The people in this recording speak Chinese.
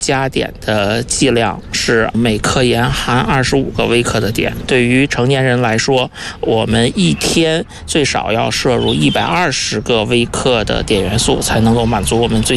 加碘的剂量是每克盐含25个微克的碘。对于成年人来说，我们一天最少要摄入120个微克的碘元素，才能够满足我们最